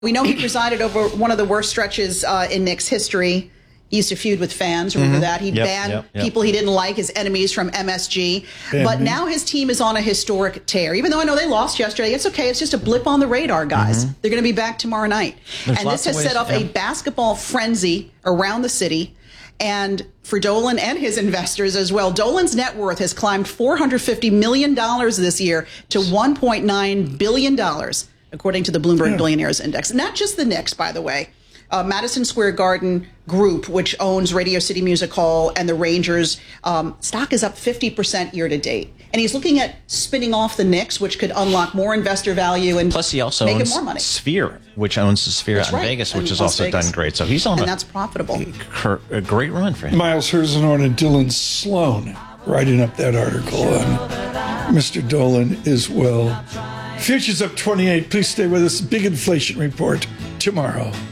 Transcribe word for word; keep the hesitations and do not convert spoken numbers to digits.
We know he presided over one of the worst stretches uh, in Knicks history. He used to feud with fans. Remember mm-hmm. that? He yep, banned yep, yep. people he didn't like, his enemies from M S G. Banned but me. Now his team is on a historic tear. Even though I know they lost yesterday, it's okay. It's just a blip on the radar, guys. Mm-hmm. They're going to be back tomorrow night. There's and this has ways, set off yeah. a basketball frenzy around the city. And for Dolan and his investors as well, Dolan's net worth has climbed four hundred fifty million dollars this year to one point nine billion dollars, according to the Bloomberg yeah. Billionaires Index. Not just the Knicks, by the way. Uh, Madison Square Garden Group, which owns Radio City Music Hall and the Rangers, um, stock is up fifty percent year to date. And he's looking at spinning off the Knicks, which could unlock more investor value and plus he also make owns him more money. Sphere, which owns the Sphere that's out in right. Vegas, which and has Las also Vegas. done great. So he's on and a, that's profitable. A great run for him. Miles Herzenhorn and Dylan Sloan writing up that article on Mister Dolan as well. Futures up twenty-eight. Please stay with us. Big inflation report tomorrow.